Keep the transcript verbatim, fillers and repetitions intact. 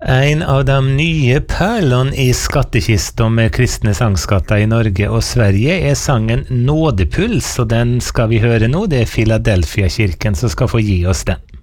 En av de nye perlene i skattekista med kristne sangskatter i Norge og Sverige er sangen Nådepuls, og den skal vi høre nå. Det er Philadelphia-kirken som skal få gi oss den.